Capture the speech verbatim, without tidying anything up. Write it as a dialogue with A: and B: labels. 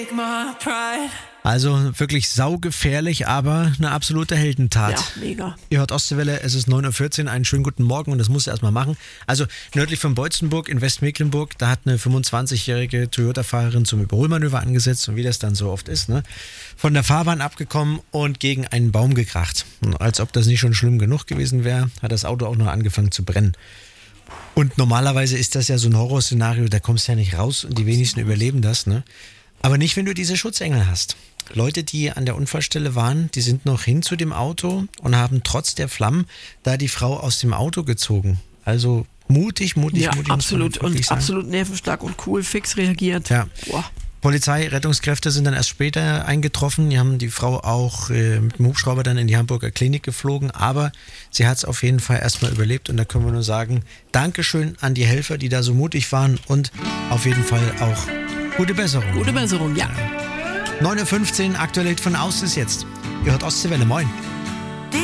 A: Also wirklich saugefährlich, aber eine absolute Heldentat.
B: Ja, mega.
A: Ihr hört Ostseewelle, es ist neun Uhr vierzehn, einen schönen guten Morgen und das musst du erstmal machen. Also nördlich von Beutzenburg in Westmecklenburg, da hat eine fünfundzwanzigjährige Toyota-Fahrerin zum Überholmanöver angesetzt und wie das dann so oft ist, ne, von der Fahrbahn abgekommen und gegen einen Baum gekracht. Und als ob das nicht schon schlimm genug gewesen wäre, hat das Auto auch noch angefangen zu brennen. Und normalerweise ist das ja so ein Horrorszenario, da kommst du ja nicht raus und die wenigsten überleben das, ne? Aber nicht, wenn du diese Schutzengel hast. Leute, die an der Unfallstelle waren, die sind noch hin zu dem Auto und haben trotz der Flammen da die Frau aus dem Auto gezogen. Also mutig, mutig,
B: Ja,
A: mutig.
B: absolut. Und
A: sagen.
B: absolut nervenstark und cool, fix reagiert.
A: Ja.
B: Boah.
A: Polizei, Rettungskräfte sind dann erst später eingetroffen. Die haben die Frau auch äh, mit dem Hubschrauber dann in die Hamburger Klinik geflogen. Aber sie hat es auf jeden Fall erstmal überlebt. Und da können wir nur sagen, Dankeschön an die Helfer, die da so mutig waren. Und auf jeden Fall auch gute Besserung.
B: Gute Besserung, ja.
A: neun Uhr fünfzehn, aktuell von Aus ist jetzt. Ihr hört Ostseewelle, moin.